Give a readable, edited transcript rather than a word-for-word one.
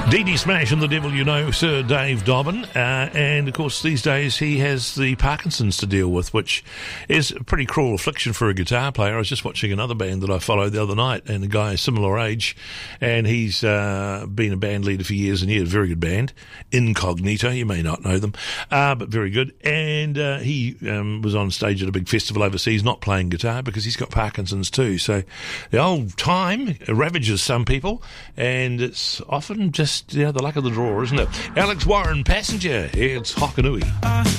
Dee Dee Smash and the Devil You Know, Sir Dave Dobbin. And, of course, these days he has the Parkinson's to deal with, which is a pretty cruel affliction for a guitar player. I was just watching another band that I followed the other night, and a guy similar age, and he's been a band leader for years and years. Very good band. Incognito, you may not know them, but very good. And he was on stage at a big festival overseas, not playing guitar, because he's got Parkinson's too. So the old time ravages some people, and it's often just the luck of the draw, isn't it? Alex Warren, Passenger. It's Hokanui.